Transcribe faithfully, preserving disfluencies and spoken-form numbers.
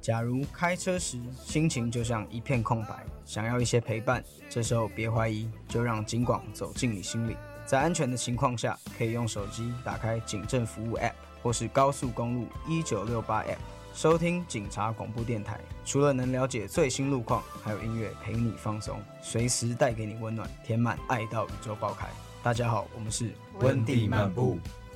假如开车时心情就像一片空白，想要一些陪伴，这时候别怀疑，就让警广走进你心里。在安全的情况下，可以用手机打开警政服务 App 或是高速公路一九六八 App， 收听警察广播电台。除了能了解最新路况，还有音乐陪你放松，随时带给你温暖，填满爱到宇宙爆开。大家好，我们是温蒂漫步。